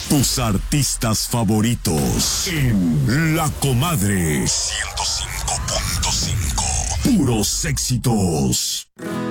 Tus artistas favoritos en La Comadre 105.5. Puros éxitos.